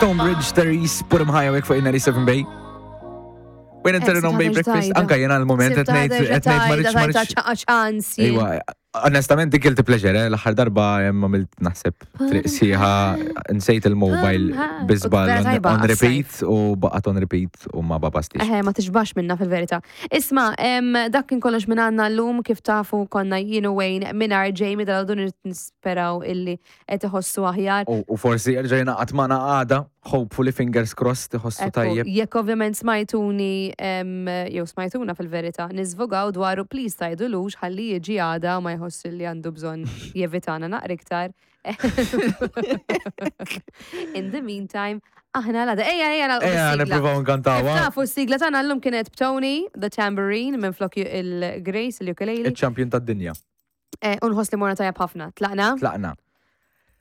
Stonebridge, Therese, put him high awake fuq in-97 Bay. When inter on Bay breakfast, anka jena l-moment, etnejt ma rridx ċans. Iwa, onestament dik guilty pleasure, l-aħħar darba jem għamilt naħseb triq siħa nsejt il-mobile bizbal on repeat u baqat on repeat u ma babastix. Ma tiġbax minna fil-verita. Isma, dak kien kollox minn għanna l-lum kif tafu konna jienu Wayne minar Jamie dal-għadun nisperaw illi iħossu aħjar. U forsi rġajna għatmana għada, hopefully fingers crossed iħossu tajjeb. Jekk ovvjament smajtuni, jew smajtuna fil-verita, nizvogaw dwaru please tajdu lux ħalli jiġi għada ma jħossu li għandu bżon jevitana naqra iktar. In the meantime, aħna għada, Eja, niprivaw nkantawa. Tafu s-sigla tana l-lum kienet Tony, the tambourine, minn flok il-Grace, il-ukulele. Il-champion tad dinja. Unħos li morna tajab ħafna. Tlaqna? Tlaqna.